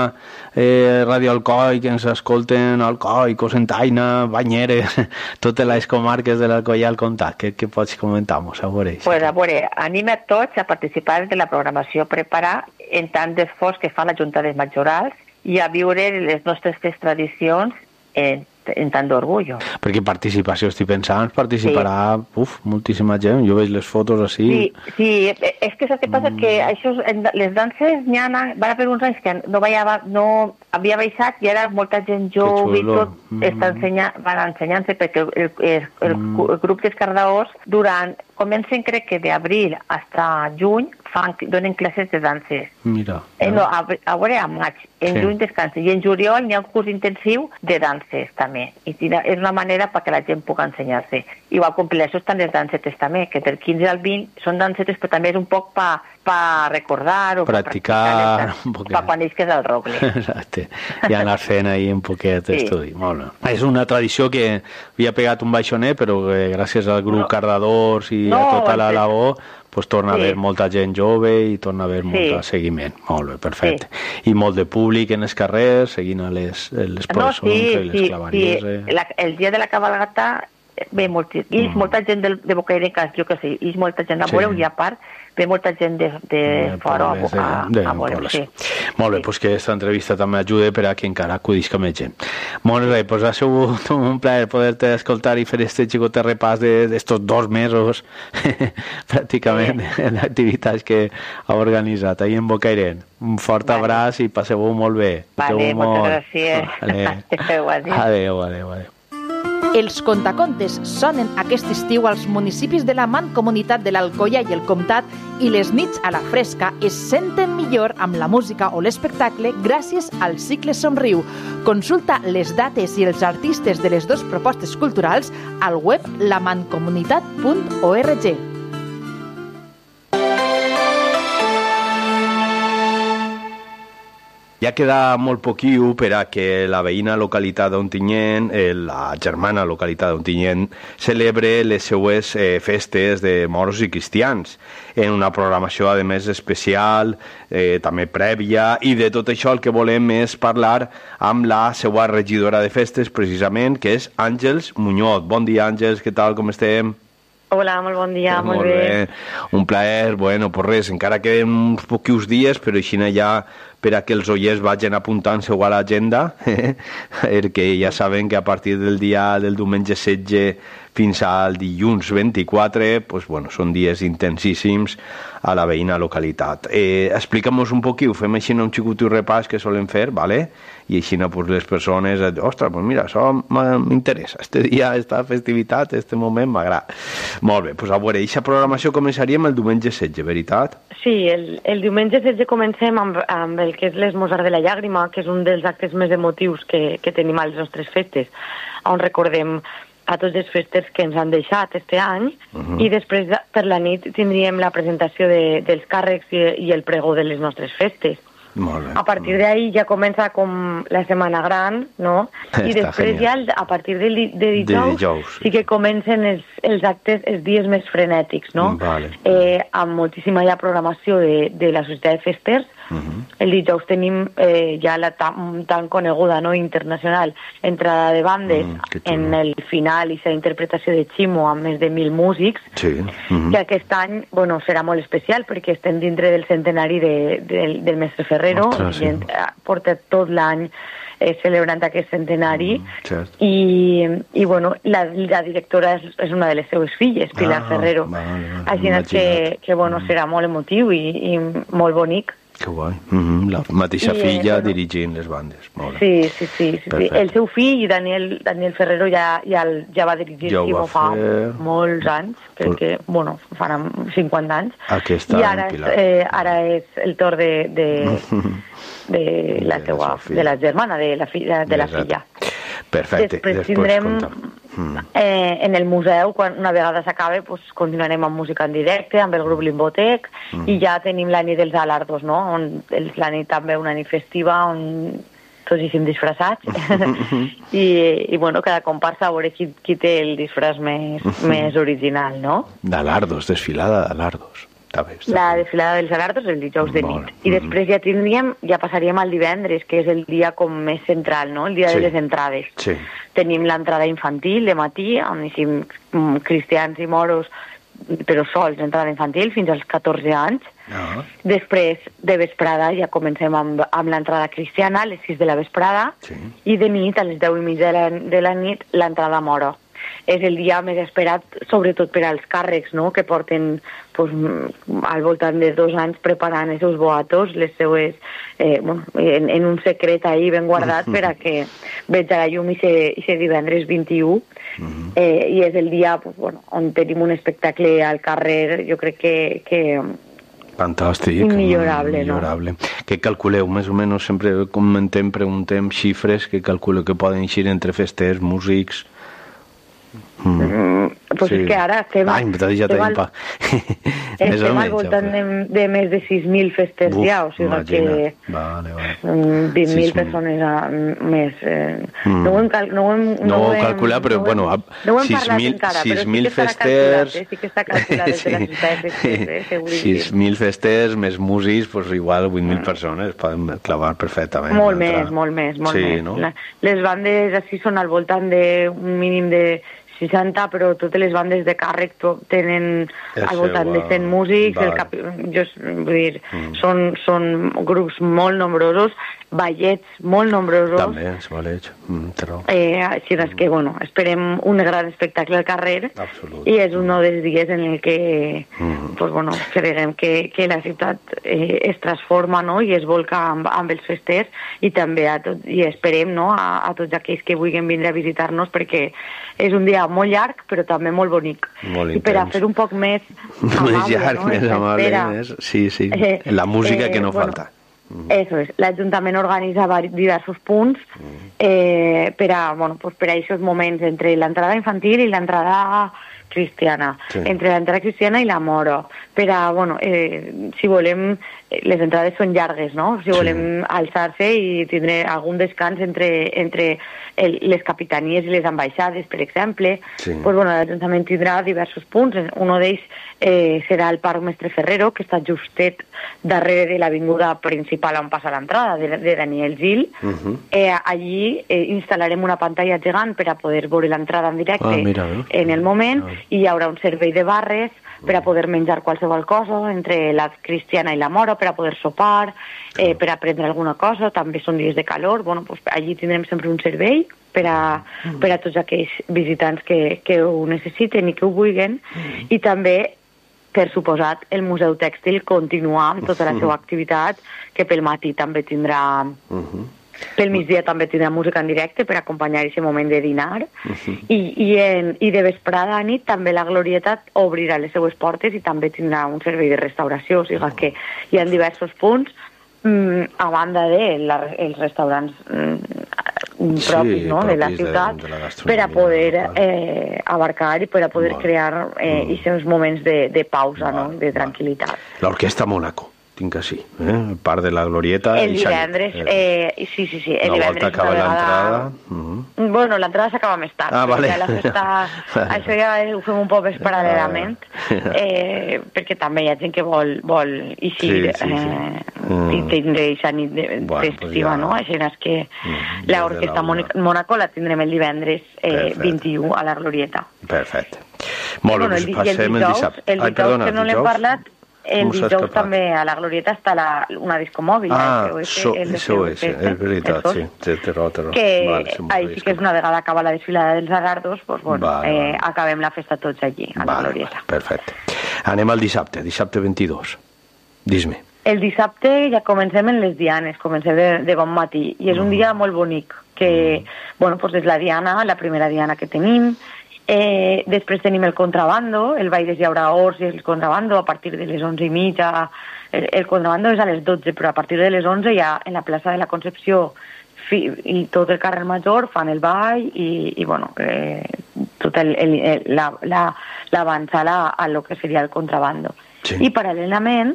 S6: eh, Radio Alcoi, que ens escolten Alcoi, Cocentaina, Banyeres, totes les comarques de l'Alcoi al comptat. Què, què pots comentar-nos? A veure,
S9: pues, a veure, anima a tots a participar de la programació preparar en tant d'esforç que fa la Junta dels Majorals i a viure les nostres tradicions en en tant d'orgullo.
S6: Perquè participació, estic pensant, participarà sí. uf, moltíssima gent, jo veig les fotos així.
S9: Sí, sí, és que saps què passa? Mm. Que això, les danses n'hi ha, van haver uns anys que no, vaya, no havia baixat i ara molta gent jove i tot mm. està ensenya, van ensenyant-se perquè el, el, el, mm. el grup d'escardaors durant, comencen crec que d'abril fins a juny fan, donen classes de danses.
S6: Mira.
S9: Eh, no, a, a veure, a maig, en sí. juny descansen i en juliol n'hi ha un curs intensiu de danses també. I és una manera perquè la gent pugui ensenyar-se. Igual com per això estan les dansetes també, que del quinze al vint són dansetes, però també és un poc per pa recordar o
S6: practicar,
S9: per pa quan isques al rogle.
S6: Exacte. I anar fent ahí un poquet d'estudi. Sí. Molt bé. És una tradició que havia pegat un baixoner, però que gràcies al grup no. Cardadors i no, a tota la labor pues torna sí. a haver molta gent jove i torna a haver sí. molt seguiment. Molt bé, perfecte. Sí. I molt de públic en els carrers, seguint a les, les processons no, sí, i les sí, claveries. Sí. Eh.
S9: La, el dia de la cabalgata ve molt, i mm. molta gent del, de Bocairicas, jo que sé, i molta gent a sí. veure, i a part ve molta gent de, de, de fora a, a,
S6: de,
S9: a veure. Sí.
S6: Molt bé, doncs que aquesta entrevista també ajuda per a que encara acudisca més gent. Molt bé, doncs ha sigut un plaer poder-te escoltar i fer este xicot repàs d'estos dos mesos pràcticament sí. en activitats que ha organitzat ahir en Bocairent. Un fort vale. Abraç i passeu-ho molt bé.
S9: Vale, moltes gràcies.
S6: Vale. Adéu, adéu, adéu.
S10: Els contacontes sonen aquest estiu als municipis de la Mancomunitat de l'Alcoia i el Comtat i les nits a la fresca es senten millor amb la música o l'espectacle gràcies al cicle Somriu. Consulta les dates i els artistes de les dues propostes culturals al web la mancomunitat punt org.
S6: Ja queda molt poquiu per a que la veïna localitat d'Ontinyent, eh, la germana localitat d'Ontinyent, celebre les seues eh, festes de moros i cristians en una programació, a més, especial, eh, també prèvia, i de tot això el que volem és parlar amb la seva regidora de festes, precisament, que és Àngels Muñoz. Bon dia, Àngels, què tal, com estem?
S11: Hola, molt bon dia,
S6: pues
S11: molt,
S6: molt bé.
S11: bé.
S6: Un plaer, bueno, pues res, encara queden uns poquius dies, però així ja per a que els oients vagin apuntant-se a l'agenda, eh? perquè ja saben que a partir del dia del diumenge setze fins al dilluns vint-i-quatre, pues, bueno, són dies intensíssims a la veïna localitat. Eh, Explica'm-nos un poquí, ho fem així un xicotiu repàs que solen fer, ¿vale? I així pues, les persones, ostres, pues mira, això m'interessa, este dia, esta festivitat, este moment m'agrada. Molt bé, pues a veure, aquesta programació començaríem el diumenge setze, veritat?
S11: Sí, el, el diumenge setze comencem amb, amb el que és l'Esmorzar de la Llàgrima, que és un dels actes més emotius que, que tenim a les nostres festes, on recordem a tots els festers que ens han deixat este any, uh-huh. i després per la nit tindríem la presentació de, dels càrrecs i, i el pregó de les nostres festes.
S6: Molt bé.
S11: A partir d'ahí ja comença com la setmana gran, no? I
S6: Està
S11: després
S6: genial.
S11: ja, a partir de, de dijous,
S6: de dijous
S11: sí que comencen els, els actes, els dies més frenètics, no?
S6: Vale.
S11: Eh, amb moltíssima ja programació de, de la Societat de Festers. Uh-huh. El dijous tenim eh, ja la tan, tan coneguda, no?, internacional entrada de bandes uh-huh. en el final i la interpretació de Ximo amb més de mil músics,
S6: sí. uh-huh.
S11: que aquest any, bueno, serà molt especial perquè estem dintre del centenari de, de, del mestre Ferrero. Ostres, sí. I porta tot l'any eh, celebrant aquest centenari,
S6: mm,
S11: i, i bueno, la, la directora és, és una de les seues filles, Pilar
S6: ah,
S11: Ferrero.
S6: Vale,
S11: així que, que bueno, serà molt emotiu i, i molt bonic.
S6: Que guai. Mm-hmm. La mateixa
S11: I,
S6: filla
S11: bueno,
S6: dirigint les bandes. Molt
S11: sí, sí, sí, sí, sí. El seu fill, Daniel, Daniel Ferrero, ja, ja, ja va dirigir ja Ximo fa fer... molts anys, perquè, Por... bueno, faran cinquanta anys.
S6: Aquesta
S11: I ara, és, eh, ara és el torn de, de, de, la, de, teua, de la germana, de la filla. De la filla.
S6: Perfecte.
S11: Després, Després tindrem... Mm. Eh, en el museu, quan una vegada s'acabe, pues, continuarem amb música en directe, amb el grup Limbotec, mm. i ja tenim la nit dels alardos, no? On és la nit també una nit festiva, on tots hi estem disfressats. I, I, bueno, cada comparsa a veure qui, qui té el disfraç més, més original, no?
S6: D'alardos, desfilada d'alardos. Està bé, està
S11: la
S6: bé.
S11: desfilada dels alardos el dijous de nit. I després ja tindríem, ja passaríem al divendres, que és el dia com més central, no? El dia
S6: Sí.
S11: de les entrades.
S6: Sí.
S11: Tenim l'entrada infantil de matí, on hi mm, cristians i moros, però sols, entrada infantil, fins als catorze anys.
S6: Ah.
S11: Després, de vesprada, ja comencem amb, amb l'entrada cristiana, a les sis de la vesprada,
S6: Sí.
S11: i de nit, a les deu i mitja de la, de la nit, l'entrada moro. És el dia més esperat, sobretot per als càrrecs, no?, que porten pues, al voltant de dos anys preparant els seus boatos, les seues, eh, bueno, en, en un secret ahí ben guardat per a que veig a la llum i se divendres vint-i-u. Eh, I és el dia pues, bueno, on tenim un espectacle al carrer, jo crec que... que
S6: Fantàstic.
S11: Immillorable, no?
S6: Immillorable. Què calculeu? Més o menys sempre comentem, preguntem xifres, que calculeu que poden eixir entre festers, músics... Mm.
S11: Mm, pues
S6: Sí.
S11: és que ara estem...
S6: Ai, m'ha deixat
S11: estem
S6: ahí,
S11: al-
S6: pa. Més o
S11: Estem al
S6: menys,
S11: voltant de, de més de sis mil festers
S6: Uf,
S11: ja, o sigui
S6: imagina't.
S11: que
S6: Vale, vale.
S11: mm, vint mil
S6: sis mil.
S11: persones a, més. Eh,
S6: Mm.
S11: no ho hem, cal, no ho hem,
S6: No ho
S11: ho
S6: heu
S11: hem-
S6: calculat, però,
S11: no ho hem-
S6: bueno, a-
S11: no ho hem
S6: sis
S11: parlat
S6: mil-
S11: encara, però
S6: sis
S11: sí
S6: mil
S11: que estarà
S6: festers-
S11: calculat, eh? Sí que està calculat des de la ciutat de festers, eh? Seguríssim.
S6: sis mil festers més músics, pues igual vuit mil persones poden clavar perfectament.
S11: Molt
S6: l'entrada.
S11: més, molt més, molt
S6: sí,
S11: més.
S6: No?
S11: La, les bandes així són al voltant d'un mínim de seixanta, però totes les bandes de càrrec to- tenen
S6: El
S11: al voltant
S6: seu,
S11: de cent músics,
S6: vale.
S11: el cap, jo, vull dir, mm. són, són grups molt nombrosos, ballets molt nombrosos.
S6: També, els ballets. Mm, té raó.
S11: Eh, així és que, bueno, esperem un gran espectacle al carrer.
S6: Absolut.
S11: I és un dels dies en el que
S6: Mm.
S11: pues, bueno, creguem que, que la ciutat eh, es transforma, no?, i es volca amb, amb els festers, i també a tot, i esperem, no?, a, a tots aquells que vulguin vindre a visitar-nos, perquè és un dia molt llarg però també molt bonic.
S6: Molt
S11: I per a
S6: intens.
S11: fer un poc més
S6: Més
S11: amable,
S6: llarg,
S11: no?,
S6: més
S11: esta
S6: amable,
S11: espera.
S6: més... Sí, sí.
S11: Eh,
S6: La música
S11: eh,
S6: que no
S11: bueno,
S6: falta.
S11: Eso és, l'Ajuntament organitza vari- diversos punts eh, per a, bueno, pues per a aquests moments entre l'entrada infantil i l'entrada cristiana,
S6: Sí.
S11: entre l'entrada cristiana i la moro, per a, bueno, eh, si volem, eh, les entrades són llargues, no? Si volem alçar-se i tindre algun descans entre, entre el, les capitanies i les ambaixades, per exemple,
S6: Sí.
S11: pues, bueno, l'Ajuntament tindrà diversos punts. Un d'ells eh, serà el Parc Mestre Ferrero, que està justet darrere de l'avinguda principal on passa l'entrada, de, de Daniel Gil.
S6: Mhm.
S11: Eh, allí eh, instal·larem una pantalla gegant per a poder veure l'entrada en directe
S6: Ah, mira, eh?
S11: en el moment, i hi haurà un servei de barres per a poder menjar qualsevol cosa entre la cristiana i la moro, per a poder sopar, eh, per a prendre alguna cosa. També són dies de calor, bueno, pues, allí tindrem sempre un servei per a, per a tots aquells visitants que, que ho necessiten i que ho vulguin, i també, per suposat, el Museu Tèxtil continua amb tota la seva activitat, que pel matí també tindrà... Pel migdia també tindrà música en directe per acompanyar aquest moment de dinar. I, i, en, i de vesprada a nit també la Glorieta obrirà les seues portes i també tindrà un servei de restauració. O sigui que hi ha diversos punts, mm, a banda de la, els restaurants mm,
S6: Sí,
S11: propis, no?, de la
S6: propis de-
S11: ciutat,
S6: de la gastronomia
S11: per a poder
S6: local.
S11: eh, abarcar i per a poder
S6: Vale.
S11: crear eh,
S6: Mm.
S11: aquests moments de, de pausa, no?,
S6: Vale,
S11: de tranquil·litat.
S6: L'Orquestra Mónaco, tinc així. Eh? El Parc de la Glorieta.
S11: El
S6: i Xavier.
S11: divendres, eh, sí, sí, sí, el
S6: Una
S11: divendres
S6: volta acaba
S11: una vegada-
S6: l'entrada... Mhm.
S11: Bueno, l'entrada s'acaba més tard.
S6: Ah, vale.
S11: Ja la festa, això ja ho fem un poc més paral·lelament, eh, perquè també hi ha gent que vol, vol eixir
S6: Sí, sí, sí.
S11: eh,
S6: Mm.
S11: i tindre aquesta nit de,
S6: Bueno,
S11: festiva,
S6: pues ja-
S11: no? Així és que
S6: Mm,
S11: l'Orquestra
S6: des de la una.
S11: Mónaco la tindrem el divendres eh,
S6: Perfecte.
S11: vint-i-u a la Glorieta.
S6: Perfecte. Molt bé,
S11: Bueno,
S6: doncs
S11: el, di- i
S6: passem el
S11: dijous,
S6: dissabte.
S11: el
S6: Ai,
S11: dijous
S6: perdona,
S11: que no n'hem
S6: dijous?
S11: parlat, el
S6: M'ho s'ha
S11: dijous
S6: escapat.
S11: també a la Glorieta està la, una discomòbil.
S6: Ah,
S11: el
S6: so,
S11: el de
S6: això és,
S11: festa,
S6: és veritat,
S11: eso.
S6: sí. Té, té raó, té raó.
S11: Que
S6: Vale, se m'ho
S11: ahí
S6: havia
S11: sí que és una vegada acaba la desfilada dels agardos, pues bueno,
S6: Vale,
S11: eh,
S6: vale.
S11: acabem la festa tots allí, a la
S6: Vale,
S11: Glorieta.
S6: vale, perfecte. Anem al dissabte, dissabte vint-i-dos. Dis-me.
S11: El dissabte ja comencem en les dianes, comencem de, de bon matí, i és un dia molt bonic, que, bueno, pues és la diana, la primera diana que tenim. Eh, després tenim el contrabando, el ball de llaura ors i el contrabando a partir de les onze i mitja. El, el contrabando és a les dotze, però a partir de les onze ja en la plaça de la Concepció fi, i tot el carrer Major fan el ball i, i bueno, eh, tot el, el, el, la, la, l'avançada a lo que seria el contrabando. Sí. I paral·lelament,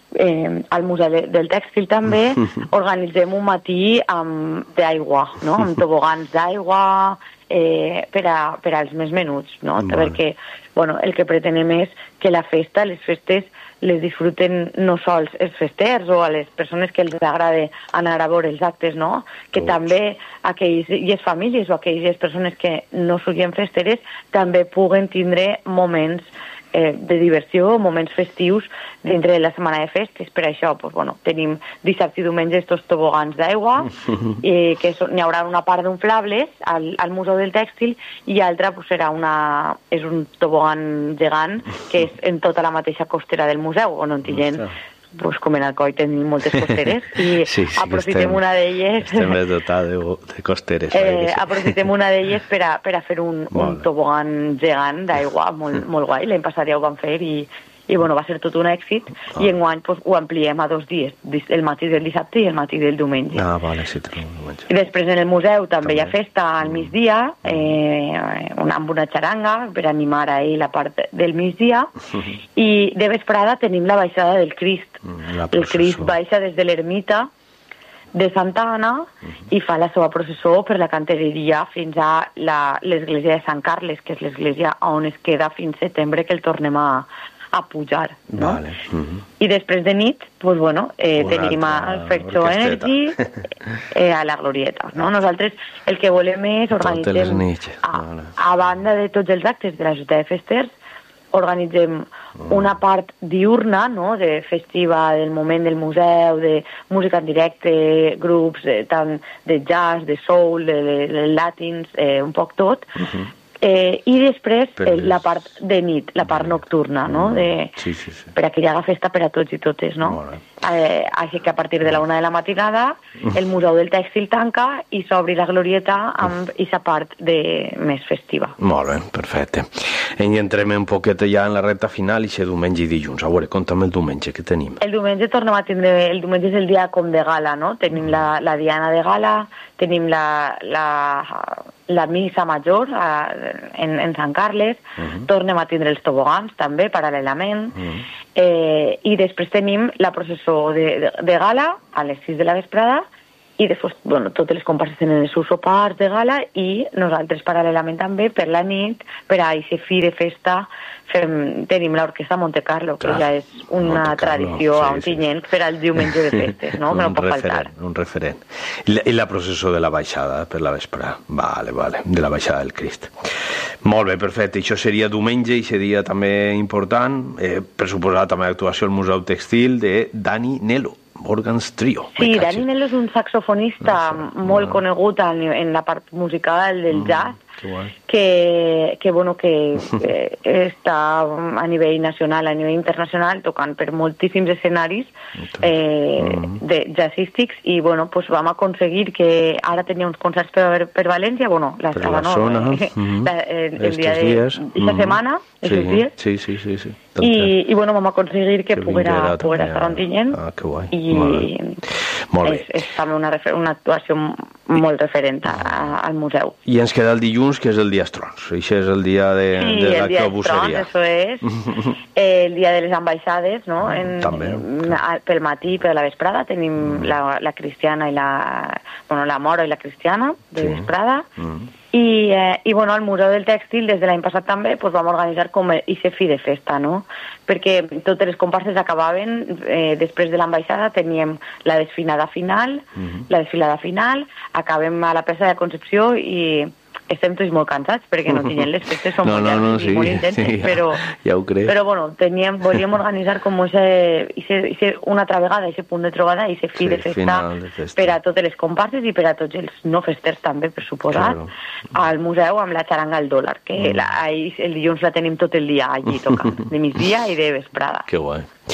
S11: eh, al Museu de, del Tèxtil també organitzem un matí amb, d'aigua, no? Amb tobogans d'aigua eh, per, a, per als més menuts, no? Vale. Perquè bueno, el que pretenem és que la festa, les festes, les disfruten no sols els festers o a les persones que els agrada anar a veure els actes, no? Que Tots. també aquells, i les famílies o aquelles persones que no siguin festeres també puguen tindre moments eh, de diversió, moments festius dintre de la setmana de festes. Per això pues, bueno, tenim dissabte i diumenge estos tobogans d'aigua, eh, que n'hi haurà una part d'inflables al, al Museu del Tèxtil i altra pues, serà una, és un tobogan gegant que és en tota la mateixa costera del museu, on en Tillent pues, com en Alcoi tenim moltes costeres i sí, sí, aprofitem estem, una d'elles
S6: estem ben dotats de, de costeres
S11: eh, sí. aprofitem una d'elles per a, per a fer un, un tobogan gegant d'aigua molt, molt guai. L'any passat ja ho vam fer i i bueno, va ser tot un èxit ah. i enguany pues, ho ampliem a dos dies, el matí del dissabte i el matí del diumenge.
S6: Ah, vale, sí, diumenge.
S11: I després en el museu també, també. hi ha festa al migdia, eh, una, amb una xaranga per animar ahir la part del migdia uh-huh. i de vesprada tenim la baixada del Crist. Mm, el Crist baixa des de l'ermita de Santa Anna uh-huh. i fa la seva processó per la cantereria fins a la, l'església de Sant Carles, que és l'església on es queda fins setembre, que el tornem a a pujar, no?
S6: Vale. Uh-huh.
S11: I després de nit, pues bueno, eh, tenim el Ferxó Energy eh, a la Glorieta, no? Nosaltres el que volem és organitzem, a, vale. a banda de tots els actes de la Societat de Festers, organitzem uh. una part diurna, no?, de festiva, del moment del museu, de música en directe, grups eh, tant de jazz, de soul, de, de, de latins, eh, un poc tot, uh-huh. Eh, i després eh, la part de nit, la part nocturna, no? De,
S6: sí, sí, sí.
S11: Per a que hi haga festa per a tots i totes, no? Eh, així que a partir de la una de la matinada el Museu del Tèxtil tanca i s'obri la Glorieta amb aquesta part de més festiva.
S6: Molt bé, perfecte. I entrem un poquet ja en la recta final i ser diumenge i dilluns. A veure, conta'm el diumenge, què tenim?
S11: El diumenge tornem a tindre, el diumenge és el dia com de gala, no? Tenim la, la diana de gala, tenim la, la, la missa major a, en, en Sant Carles, uh-huh. tornem a tindre els tobogans també, paral·lelament, uh-huh. eh, i després tenim la processó de, de, de gala a les sis de la vesprada i després, bueno, totes les comparses tenen els seus sopars de gala i nosaltres paral·lelament també per la nit, per a aquest fi de festa, fem, tenim l'orquestra Monte Carlo, que Clar, ja és una tradició sí, a Ontinyent sí. per al diumenge de festes, no? que no pot
S6: referent,
S11: faltar.
S6: Un referent. I la, i la processó de la baixada per la vesprada, vale, vale, de la baixada del Crist. Molt bé, perfecte. Això seria diumenge i seria també important, eh, per suposar també l'actuació al Museu Tèxtil de Dani Nelo. Organs Trio.
S11: Sí, Dani Nelo és un saxofonista no, no, molt no. conegut en la part musical del jazz, mm, que, que, bueno, que eh, està a nivell nacional, a nivell internacional, tocant per moltíssims escenaris eh, mm. de jazzístics i bueno, pues vam aconseguir que ara tenia uns concerts per, per València, bueno, la,
S6: per la no, zona, eh, mm.
S11: la, el, el dia de aquesta mm. setmana,
S6: sí,
S11: dies.
S6: Sí, sí, sí, sí.
S11: I, i bueno, vam aconseguir que, que poguera, poguera estar a Ontinyent
S6: ah, que guai.
S11: i
S6: molt
S11: és, és també una, una actuació molt referent a, al museu.
S6: I ens queda el dilluns, que és el dia Estrons. Això és el dia de,
S11: sí,
S6: de
S11: la claubusseria. Sí, el dia Estrons, això és. El dia de les ambaixades, no? En,
S6: també.
S11: Pel matí, per la vesprada, tenim mm. la, la cristiana i la... Bueno, la mora i la cristiana de sí. vesprada. Mm. I, eh, i bueno, al Museu del Tèxtil des de l'any passat també pues, vam organitzar com aquest fi de festa, no? Perquè totes les comparses acabaven eh, després de l'ambaixada, teníem la desfilada final, uh-huh. la desfilada final, acabem a la plaça de Concepció i estem tots molt cansats perquè no tinguem les festes, són
S6: no,
S11: molt,
S6: no, no,
S11: sí,
S6: sí,
S11: molt intenses,
S6: sí, ja,
S11: però,
S6: ja ho crec.
S11: però bueno, teníem, volíem organitzar com ese, ese, ese, una altra vegada aquest punt de trobada, aquest fi sí, de, festa
S6: de festa
S11: per a totes les comparses i per a tots els no festers també, per suposat, claro. al museu amb la xaranga al dòlar, que mm. la, ahir, el dilluns la tenim tot el dia allí tocant, de migdia i de vesprada.
S6: Que guai.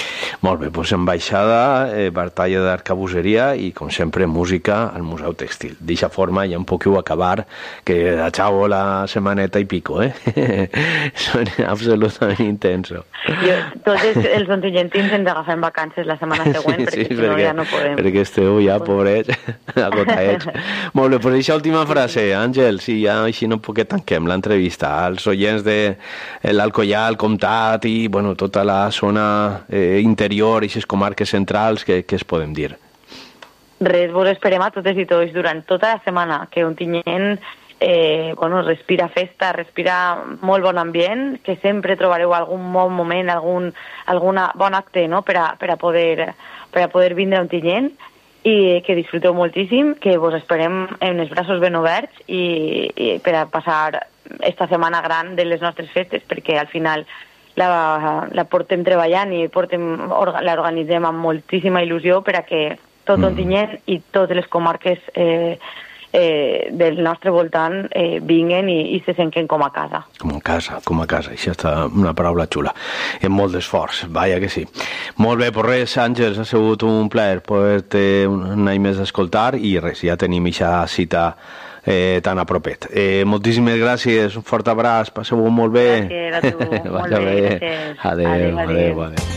S6: Molt bé, doncs ambaixada, eh, batalla d'arcabuseria i, com sempre, música al Museu Tèxtil. D'eixa forma ja em puc acabar, que acabo la setmaneta i pico, eh? Són absolutament intensos.
S11: Jo, tots els ontinyentins ens agafem vacances la setmana següent, perquè sí, si no ja no podem.
S6: Perquè esteu ja, pobrets, agotaets. Molt bé, doncs eixa última frase, Àngel, si ja així no puc que tanquem l'entrevista als oients de l'Alcoià, el Comtat i, bueno, tota la zona eh, interior i aquestes comarques centrals, que, que es podem dir?
S11: Res, vos esperem a totes i tots durant tota la setmana, que Ontinyent eh, bueno, respira festa, respira molt bon ambient, que sempre trobareu algun bon moment, algun alguna bon acte, no?, per a, per a, poder, per a poder vindre a Ontinyent, i que disfruteu moltíssim, que vos esperem en els braços ben oberts i, i per a passar esta setmana gran de les nostres festes, perquè al final la, la portem treballant i portem, l'organitzem amb moltíssima il·lusió per a que tot mm. Ontinyent i totes les comarques eh, eh, del nostre voltant eh, vinguen i, i se senten com a casa.
S6: Com a casa, com a casa. Això està una paraula xula. Amb molt d'esforç, vaja que sí. Molt bé, pues res, Àngels, ha sigut un plaer poder-te un any més escoltar i res, ja tenim aquesta cita Eh, tan a propet. Eh, moltíssimes gràcies, un fort abraç, passeu-ho molt bé.
S11: Gràcies a tu, molt bé, gràcies.
S6: Adeu, adeu, adeu, adeu.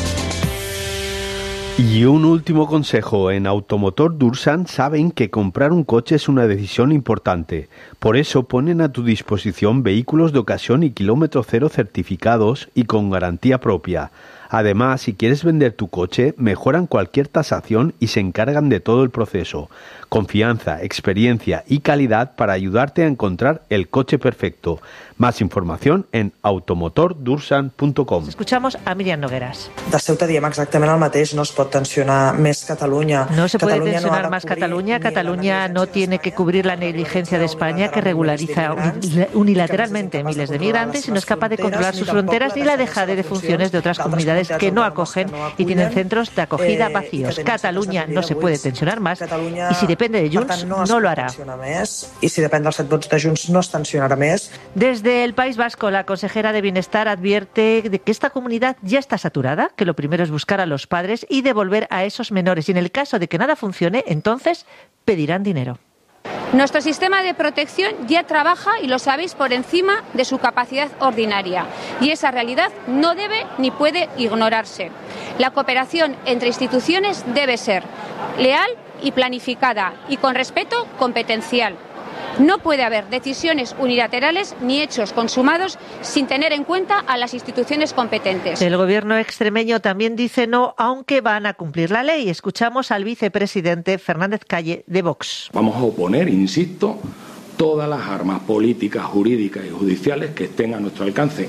S6: Y un último consejo, en Automotor Dursan saben que comprar un coche es una decisión importante. Por eso ponen a tu disposición vehículos de ocasión y kilómetro cero certificados y con garantía propia. Además, si quieres vender tu coche, mejoran cualquier tasación y se encargan de todo el proceso. Confianza, experiencia y calidad para ayudarte a encontrar el coche perfecto. Más información en automotor dursan punto com.
S10: Escuchamos a Míriam Nogueras.
S12: De Ceuta diem exactament el mateix, no es pot tensionar més Catalunya.
S10: No se puede
S12: Catalunya
S10: tensionar
S12: no
S10: más Cataluña. Cataluña no tiene que cubrir la negligencia de España, que regulariza unilateralmente miles de migrantes y no es capaz de controlar sus fronteras ni la dejadez de funciones de otras comunidades que no acogen y tienen centros de acogida vacíos. Cataluña no se puede tensionar más y si depende de Junts no lo hará.
S12: Y si depende dels set vots de Junts no es tensionarà més.
S10: Desde el País Vasco, la consejera de Bienestar advierte de que esta comunidad ya está saturada, que lo primero es buscar a los padres y devolver a esos menores. Y en el caso de que nada funcione, entonces pedirán dinero.
S13: Nuestro sistema de protección ya trabaja, y lo sabéis, por encima de su capacidad ordinaria. Y esa realidad no debe ni puede ignorarse. La cooperación entre instituciones debe ser leal y planificada y con respeto competencial. No puede haber decisiones unilaterales ni hechos consumados sin tener en cuenta a las instituciones competentes.
S10: El gobierno extremeño también dice no, aunque van a cumplir la ley. Escuchamos al vicepresidente Fernández Calle de Vox.
S14: Vamos a oponer, insisto, todas las armas políticas, jurídicas y judiciales que estén a nuestro alcance.